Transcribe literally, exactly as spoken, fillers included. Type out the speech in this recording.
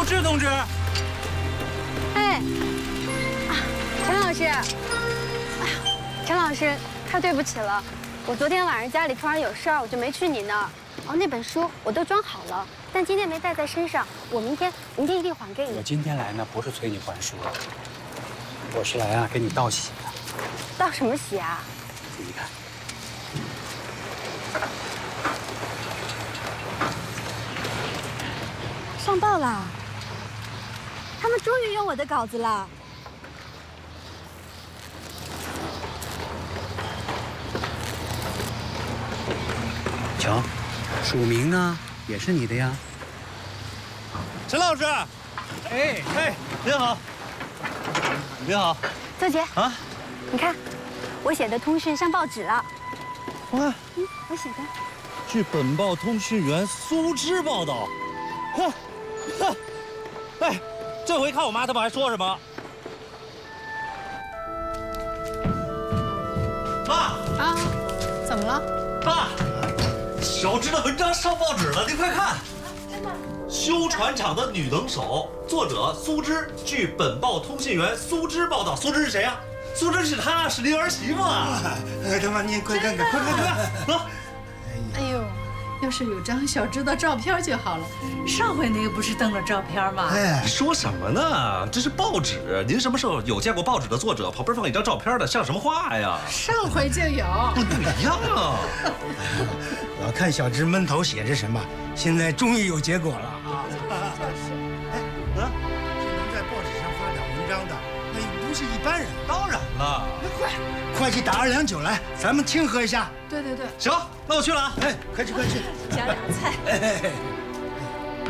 志同志。 哎，陈老师，哎呀，陈老师，太对不起了，我昨天晚上家里突然有事儿，我就没去你那儿。哦，那本书我都装好了，但今天没带在身上，我明天明天一定还给你。 我今天来呢，不是催你还书，我是来啊给你道喜的。 道什么喜啊？ 你看。 上报了，他们终于用我的稿子了。 瞧，署名呢也是你的呀。 陈老师，哎哎，您好，您好， 周杰啊， 你看，我写的通讯上报纸了。 哇， 嗯，我写的。 据本报通讯员苏芝报道，哼。 哼，哎，这回看我妈他们还说什么？妈啊，怎么了？ 爸，小芝的文章上报纸了，您快看！ 真的？ 修船厂的女能手，作者苏芝。据本报通讯员苏芝报道，苏芝是谁呀？苏芝是她，是您儿媳妇啊！ 哎，他妈，您快看看，快看看！ 啊！ 哎呦，要是有张小芝的照片就好了。上回那个不是登了照片吗？ 哎，你说什么呢？这是报纸，您什么时候有见过报纸的作者旁边放一张照片的？像什么话呀？ 上回就有。 不一样啊！ 我看小芝闷头写着什么，现在终于有结果了啊！哎，啊，能在报纸上发表文章的，那也不是一般人。 当然了， 那快，快去打二两酒来，咱们庆贺一下。 对对对， 行，那我去了啊！ 哎，快去快去， 加俩菜。 哎。